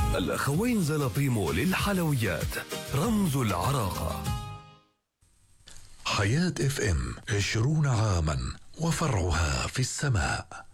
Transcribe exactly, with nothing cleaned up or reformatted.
الأخوين زلابيمو للحلويات، رمز العراقة. حياة اف ام عشرون عاما وفرعها في السماء.